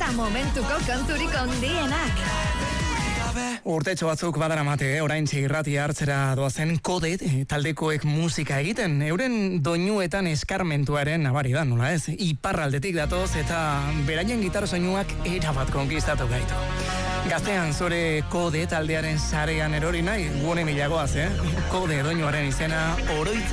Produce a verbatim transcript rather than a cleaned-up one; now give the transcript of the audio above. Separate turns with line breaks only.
dira momentuko kanturik ondienak.
Urtetxo batzuk badaramate, eh? Oraintxe irratia hartzera doazen Kode taldekoek musika egiten, euren doinuetan eskarmentuaren nabari da, nola ez? Iparraldetik datoz eta beraien gitar soinuak erabat konkistatu gaitu. Gaztean zure Kode taldearen sarean erori nahi, guone milagoaz, eh? Kode doinuaren izena oroitza